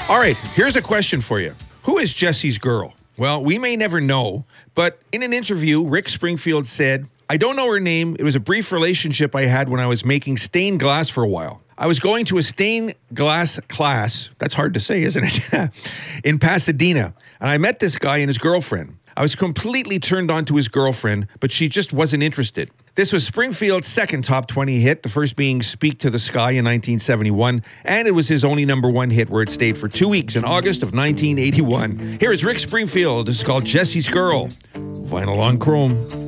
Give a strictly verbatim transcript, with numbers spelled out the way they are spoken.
All right, here's a question for you. Who is Jesse's girl? Well, we may never know, but in an interview, Rick Springfield said, I don't know her name. It was a brief relationship I had when I was making stained glass for a while. I was going to a stained glass class, that's hard to say, isn't it, in Pasadena, and I met this guy and his girlfriend. I was completely turned on to his girlfriend, but she just wasn't interested. This was Springfield's second top twenty hit, the first being Speak to the Sky in nineteen seventy-one, and it was his only number one hit where it stayed for two weeks in August of nineteen eighty-one. Here is Rick Springfield. This is called Jesse's Girl. Vinyl on Chrome.